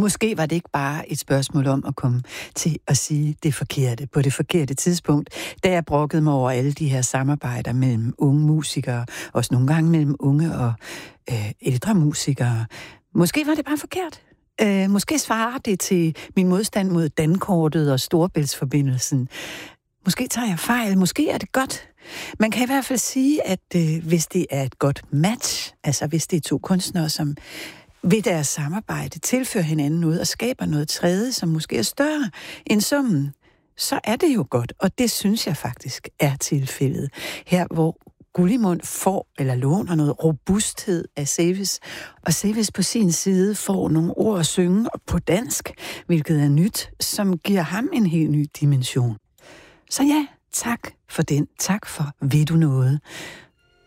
Måske var det ikke bare et spørgsmål om at komme til at sige det forkerte på det forkerte tidspunkt, da jeg brokkede mig over alle de her samarbejder mellem unge musikere, også nogle gange mellem unge og ældre musikere. Måske var det bare forkert. Måske svarer det til min modstand mod dankortet og Storebæltsforbindelsen. Måske tager jeg fejl, måske er det godt. Man kan i hvert fald sige, at hvis det er et godt match, altså hvis det er to kunstnere, som ved deres samarbejde tilfører hinanden noget og skaber noget tredje, som måske er større end summen, så er det jo godt, og det synes jeg faktisk er tilfældet. Her hvor Gullimund får eller låner noget robusthed af Seves, og Seves på sin side får nogle ord at synge på dansk, hvilket er nyt, som giver ham en helt ny dimension. Så ja, tak for den. Tak for Ved du noget?